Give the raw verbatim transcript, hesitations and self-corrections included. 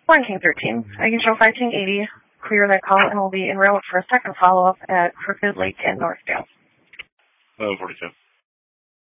One King thirteen. I can show five King eighty. Clear that call and will be en route for a second follow-up at Crooked Lake and Northdale. eleven forty-two.